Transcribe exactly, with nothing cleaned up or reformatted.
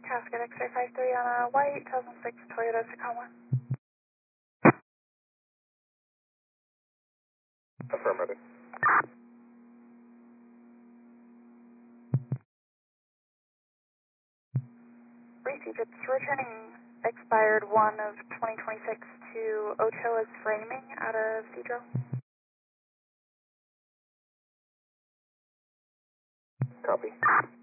Casket X-ray five three on a white two thousand six Toyota Tacoma. Affirmative. Received. It's returning expired one of twenty twenty-six to Ochoa's Framing out of Cedro. Copy.